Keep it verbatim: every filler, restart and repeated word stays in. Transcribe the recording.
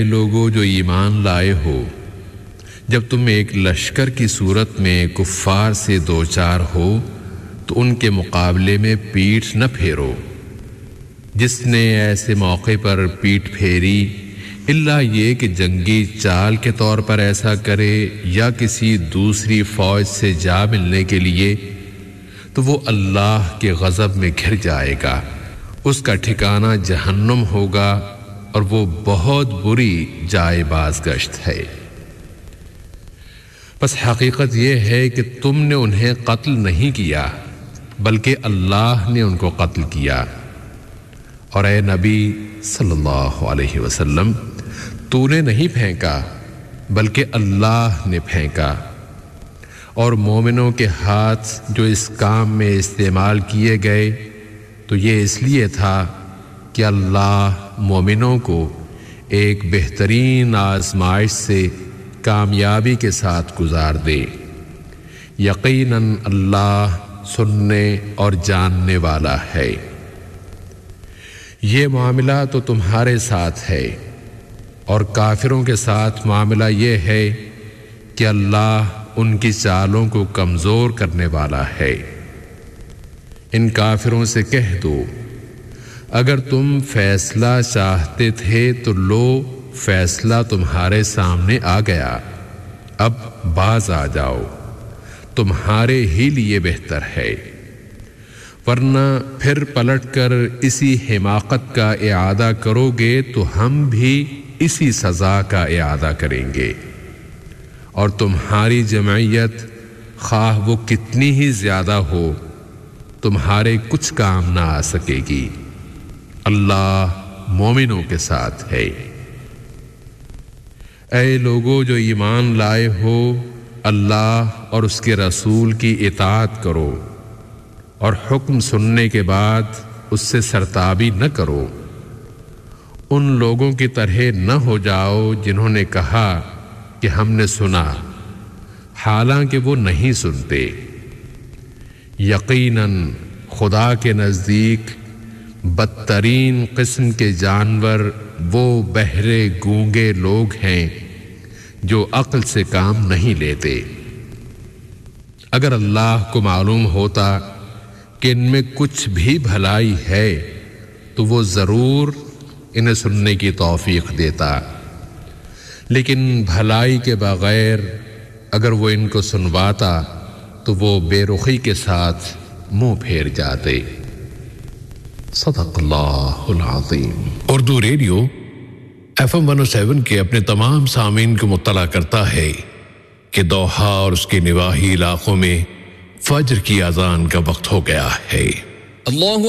لوگوں جو ایمان لائے ہو، جب تم ایک لشکر کی صورت میں کفار سے دوچار ہو تو ان کے مقابلے میں پیٹھ نہ پھیرو۔ جس نے ایسے موقع پر پیٹھ پھیری الا یہ کہ جنگی چال کے طور پر ایسا کرے یا کسی دوسری فوج سے جا ملنے کے لیے، تو وہ اللہ کے غضب میں گھر جائے گا، اس کا ٹھکانہ جہنم ہوگا اور وہ بہت بری جائے بازگشت ہے۔ بس حقیقت یہ ہے کہ تم نے انہیں قتل نہیں کیا بلکہ اللہ نے ان کو قتل کیا، اور اے نبی صلی اللہ علیہ وسلم تو نے نہیں پھینکا بلکہ اللہ نے پھینکا، اور مومنوں کے ہاتھ جو اس کام میں استعمال کیے گئے تو یہ اس لیے تھا کہ اللہ مومنوں کو ایک بہترین آزمائش سے کامیابی کے ساتھ گزار دے۔ یقیناً اللہ سننے اور جاننے والا ہے۔ یہ معاملہ تو تمہارے ساتھ ہے، اور کافروں کے ساتھ معاملہ یہ ہے کہ اللہ ان کی چالوں کو کمزور کرنے والا ہے۔ ان کافروں سے کہہ دو اگر تم فیصلہ چاہتے تھے تو لو فیصلہ تمہارے سامنے آ گیا، اب باز آ جاؤ، تمہارے ہی لیے بہتر ہے، ورنہ پھر پلٹ کر اسی حماقت کا اعادہ کرو گے تو ہم بھی اسی سزا کا اعادہ کریں گے، اور تمہاری جمعیت خواہ وہ کتنی ہی زیادہ ہو تمہارے کچھ کام نہ آ سکے گی۔ اللہ مومنوں کے ساتھ ہے۔ اے لوگو جو ایمان لائے ہو، اللہ اور اس کے رسول کی اطاعت کرو، اور حکم سننے کے بعد اس سے سرتابی نہ کرو۔ ان لوگوں کی طرح نہ ہو جاؤ جنہوں نے کہا کہ ہم نے سنا، حالانکہ وہ نہیں سنتے۔ یقیناً خدا کے نزدیک بدترین قسم کے جانور وہ بہرے گونگے لوگ ہیں جو عقل سے کام نہیں لیتے۔ اگر اللہ کو معلوم ہوتا کہ ان میں کچھ بھی بھلائی ہے تو وہ ضرور انہیں سننے کی توفیق دیتا، لیکن بھلائی کے بغیر اگر وہ ان کو سنواتا تو وہ بے رخی کے ساتھ منہ پھیر جاتے۔ صدق اللہ العظیم۔ Urdu radio F M one او سیون کے اپنے تمام سامعین کو مطلع کرتا ہے کہ دوحہ اور اس کے نواحی علاقوں میں فجر کی اذان کا وقت ہو گیا ہے۔ اللہ